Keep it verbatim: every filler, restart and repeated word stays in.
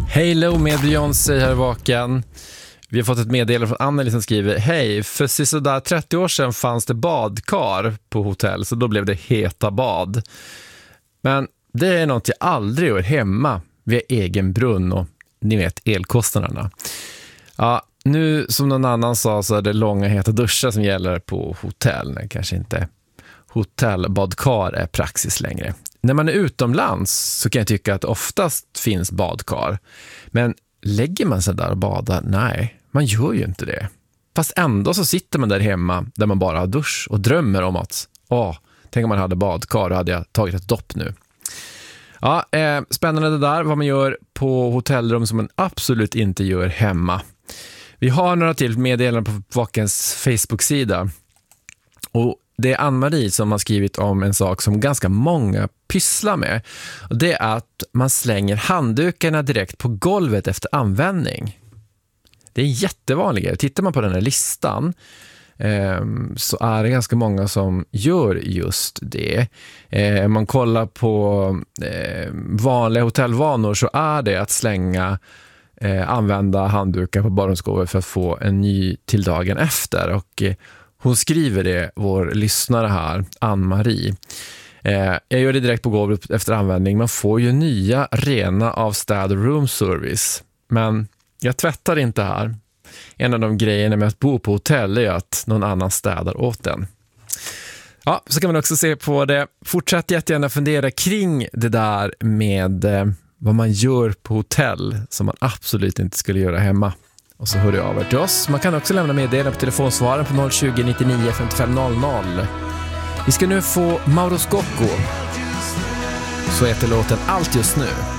Hej Lo med Beyoncé här vaken. Vi har fått ett meddelande från Anneli som skriver: hej, för sådär trettio år sedan fanns det badkar på hotell, så då blev det heta bad. Men det är något jag aldrig gör hemma. Vi har egen brunn och ni vet elkostnaderna. Ja, nu som någon annan sa så är det långa heta duschar som gäller på hotell. Kanske inte hotellbadkar är praxis längre. När man är utomlands så kan jag tycka att oftast finns badkar. Men lägger man sig där och badar? Nej, man gör ju inte det. Fast ändå så sitter man där hemma där man bara har dusch och drömmer om att åh, tänk om man hade badkar och hade jag tagit ett dopp nu. Ja, eh, spännande det där, vad man gör på hotellrum som man absolut inte gör hemma. Vi har några till meddelanden på Vakens Facebook-sida. Och det är Ann-Marie som har skrivit om en sak som ganska många pysslar med. Och det är att man slänger handdukarna direkt på golvet efter användning. Det är jättevanligare. Tittar man på den här listan eh, så är det ganska många som gör just det. Eh, om man kollar på eh, vanliga hotellvanor så är det att slänga eh, använda handdukar på badrumsgolvet för att få en ny till dagen efter. Och eh, hon skriver det, vår lyssnare här, Ann-Marie. Eh, jag gör det direkt på golvet efter användning. Man får ju nya rena av städ och room service. Men jag tvättar inte här. En av de grejerna med att bo på hotell är att någon annan städar åt den. Ja, så kan man också se på det. Fortsätt jättegärna fundera kring det där med eh, vad man gör på hotell som man absolut inte skulle göra hemma. Och så hör du av er till oss. Man kan också lämna meddelande på telefonsvaren på noll tjugo, nittionio, femtiofem noll noll. Vi ska nu få Mauro Scocco. Så heter låten Allt just nu.